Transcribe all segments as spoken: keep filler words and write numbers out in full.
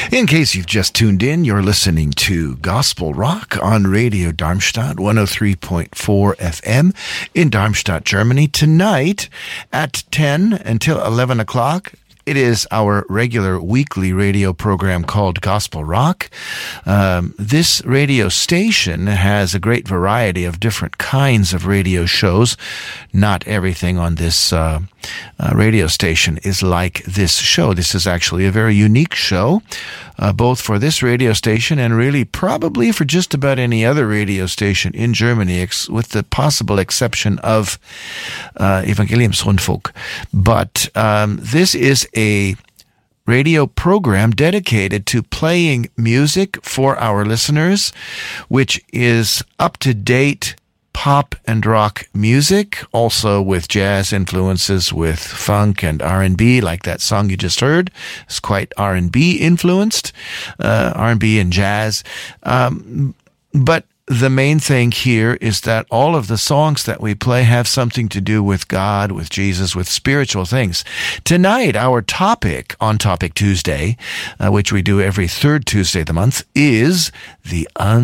In case you've just tuned in, you're listening to Gospel Rock on Radio Darmstadt, one oh three point four F M in Darmstadt, Germany. Tonight at ten until eleven o'clock, it is our regular weekly radio program called Gospel Rock. Um, this radio station has a great variety of different kinds of radio shows. Not everything on this uh, uh, radio station is like this show. This is actually a very unique show, uh, both for this radio station and really probably for just about any other radio station in Germany, ex- with the possible exception of uh, Evangeliumsrundfunk. But um, this is a radio program dedicated to playing music for our listeners, which is up-to-date pop and rock music, also with jazz influences, with funk and R and B, like that song you just heard. It's quite R and B influenced, uh, R and B and jazz. Um, but the main thing here is that all of the songs that we play have something to do with God, with Jesus, with spiritual things. Tonight, our topic on Topic Tuesday, uh, which we do every third Tuesday of the month, is the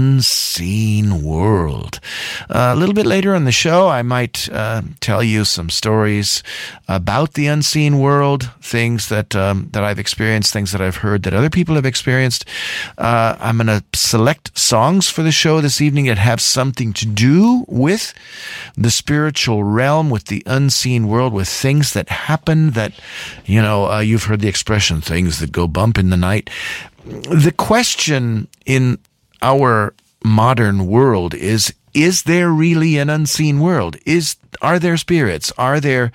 unseen world. Uh, a little bit later in the show, I might uh, tell you some stories about the unseen world, things that um, that I've experienced, things that I've heard that other people have experienced. Uh, I'm going to select songs for the show this evening that have something to do with the spiritual realm, with the unseen world, with things that happen that, you know, uh, you've heard the expression, things that go bump in the night. The question in our modern world is, is there really an unseen world? Is Are there spirits? Are there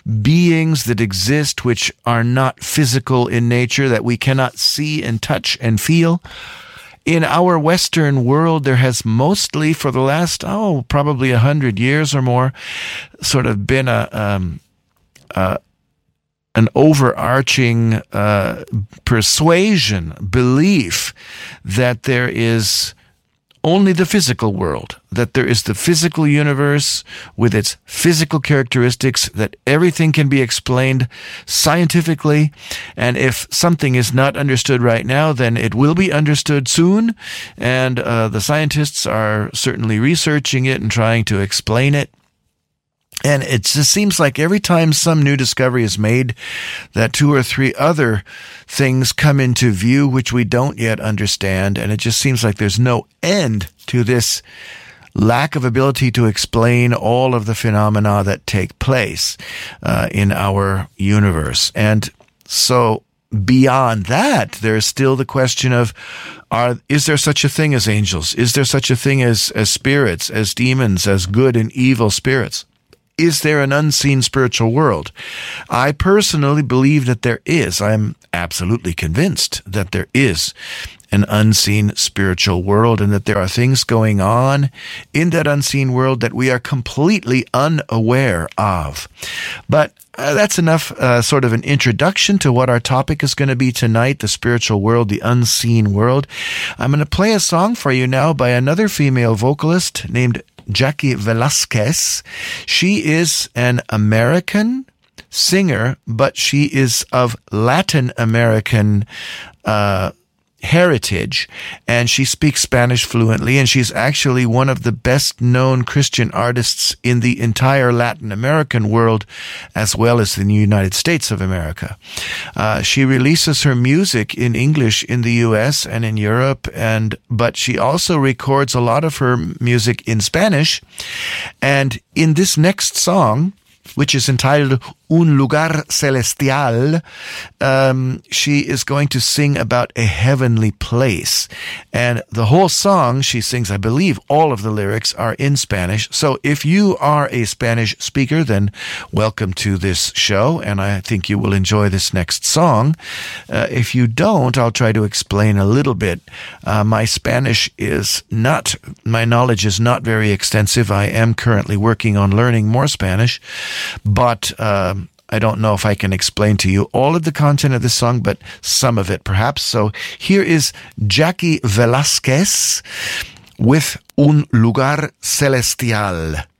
beings that exist which are not physical in nature, that we cannot see and touch and feel? In our Western world, there has mostly, for the last, oh, probably a hundred years or more, sort of been a um, uh, an overarching uh, persuasion, belief that there is only the physical world, that there is the physical universe with its physical characteristics, that everything can be explained scientifically, and if something is not understood right now, then it will be understood soon, and uh, the scientists are certainly researching it and trying to explain it. And it just seems like every time some new discovery is made, that two or three other things come into view which we don't yet understand. And it just seems like there's no end to this lack of ability to explain all of the phenomena that take place uh, in our universe. And so beyond that, there's still the question of, are, is there such a thing as angels? Is there such a thing as, as spirits, as demons, as good and evil spirits? Is there an unseen spiritual world? I personally believe that there is. I'm absolutely convinced that there is an unseen spiritual world, and that there are things going on in that unseen world that we are completely unaware of. But uh, that's enough uh, sort of an introduction to what our topic is going to be tonight, the spiritual world, the unseen world. I'm going to play a song for you now by another female vocalist named Jackie Velasquez. She is an American singer, but she is of Latin American uh heritage, and she speaks Spanish fluently, and she's actually one of the best-known Christian artists in the entire Latin American world, as well as in the United States of America. Uh, she releases her music in English in the U S and in Europe, and but she also records a lot of her music in Spanish. And in this next song, which is entitled Un Lugar Celestial, um, she is going to sing about a heavenly place. And the whole song she sings, I believe all of the lyrics are in Spanish. So if you are a Spanish speaker, then welcome to this show, and I think you will enjoy this next song. Uh, if you don't, I'll try to explain a little bit. Uh, my Spanish is not, my knowledge is not very extensive. I am currently working on learning more Spanish, but uh, I don't know if I can explain to you all of the content of this song, but some of it perhaps. So here is Jackie Velasquez with Un Lugar Celestial.